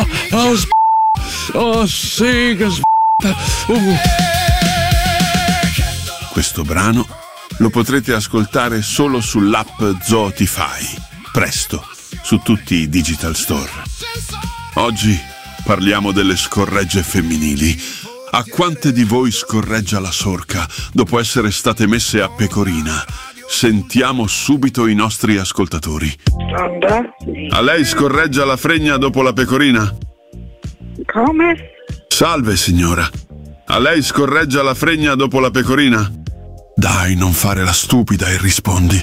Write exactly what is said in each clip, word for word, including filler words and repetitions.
Oh, oh, sp- oh sì, che sp- uh. Questo brano lo potrete ascoltare solo sull'app Zootify, presto, su tutti i digital store. Oggi parliamo delle scorregge femminili. A quante di voi scorreggia la sorca dopo essere state messe a pecorina? Sentiamo subito i nostri ascoltatori. A lei scorreggia la fregna dopo la pecorina? Come? Salve signora. A lei scorreggia la fregna dopo la pecorina? Dai, non fare la stupida e rispondi.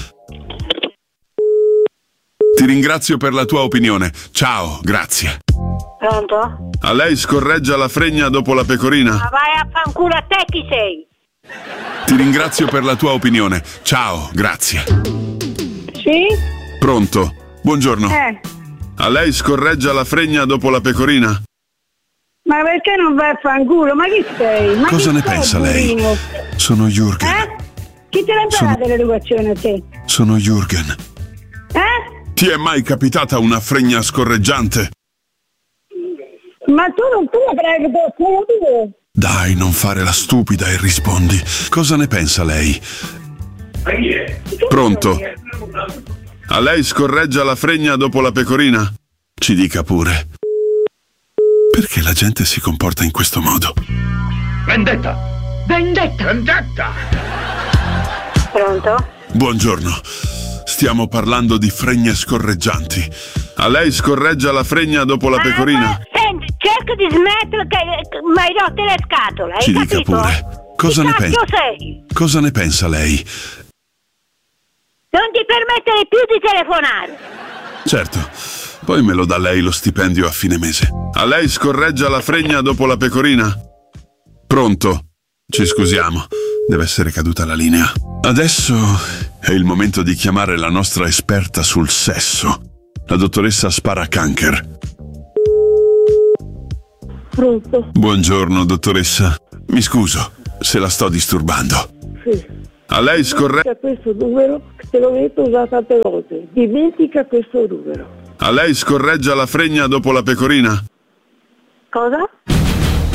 Ti ringrazio per la tua opinione. Ciao, grazie. Pronto? A lei scorreggia la fregna dopo la pecorina? Ma vai a fanculo a te chi sei? Ti ringrazio per la tua opinione. Ciao, grazie. Sì? Pronto? Buongiorno. Eh. A lei scorreggia la fregna dopo la pecorina? Ma perché non vai a fanculo? Ma chi sei? Ma Cosa chi ne sei, pensa lei? burino? Sono Jürgen. Eh? Chi te l'ha Sono- data l'educazione a te? Sono Jürgen. Eh? Ti è mai capitata una fregna scorreggiante? Ma tu non tu la prego, sono tu. Dai, non fare la stupida e rispondi. Cosa ne pensa lei? Pronto? A lei scorreggia la fregna dopo la pecorina? Ci dica pure. Perché la gente si comporta in questo modo? Vendetta! Vendetta. Vendetta! Pronto? Buongiorno. Stiamo parlando di fregne scorreggianti. A lei scorreggia la fregna dopo la pecorina? Ah, senti, cerca di smettere che mi hai rotto le scatole, hai Ci dica capito? pure. Cosa Chi ne cacchio pensa? sei? Cosa ne pensa lei? Non ti permettere più di telefonare. Certo. Poi me lo dà lei lo stipendio a fine mese. A lei scorreggia la fregna dopo la pecorina? Pronto? Ci scusiamo. Deve essere caduta la linea. Adesso è il momento di chiamare la nostra esperta sul sesso, la dottoressa Sparacanker. Pronto? Buongiorno, dottoressa. Mi scuso se la sto disturbando. Sì. A lei scorreggia... Questo numero te l'ho detto già tante volte. Dimentica questo numero. A lei scorreggia la fregna dopo la pecorina? Cosa?